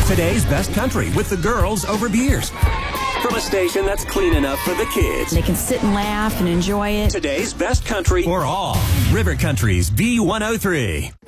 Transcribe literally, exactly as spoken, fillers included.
Today's Best Country with the girls over beers. From a station that's clean enough for the kids. They can sit and laugh and enjoy it. Today's Best Country for all. River Country's B one oh three.